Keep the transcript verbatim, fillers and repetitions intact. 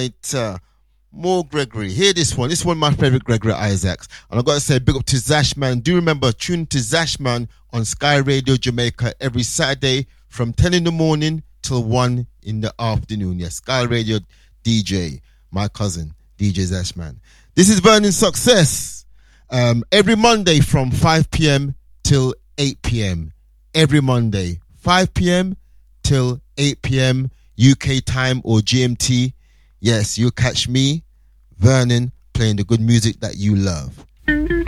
tonight. Uh, more Gregory. Hear this one. This one, my favorite, Gregory Isaacs. And I've got to say, big up to Zashman. Do remember, tune to Zashman on Sky Radio Jamaica every Saturday from ten in the morning till one in the afternoon. Yes, Sky Radio D J, my cousin, D J Zashman. This is Burning Success. Um, every Monday from five p.m. till eight p.m. Every Monday, five p.m. till eight p.m. U K time or G M T. Yes, you'll catch me, Vernon, playing the good music that you love.